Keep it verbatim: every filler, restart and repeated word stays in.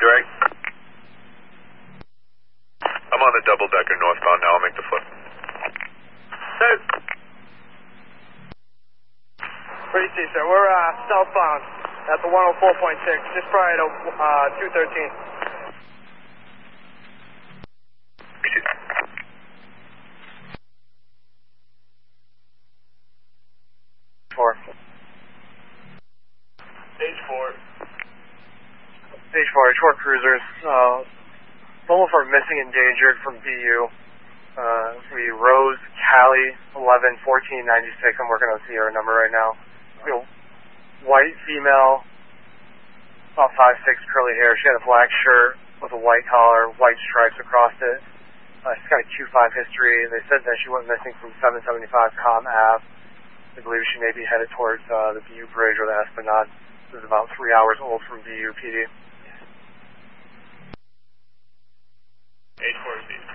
direct. I'm on the double decker northbound now. I'll make the flip. Sir. Pretty see, sir. We're uh, southbound at the one oh four point six, just prior to uh, two thirteen. Four. Stage four. Stage four, H four cruisers. Uh, Both are missing endangered from B U. Uh, we Rose, Cali, eleven fourteen ninety-six. I'm working on Sierra number right now. We have white female, about five six, curly hair. She had a black shirt with a white collar, white stripes across it. Uh, she's got a Q five history. They said that she went missing from seven seventy-five Com Ave. I believe she may be headed towards uh, the B U Bridge or the Esplanade. This is about three hours old from B U P D. H four C.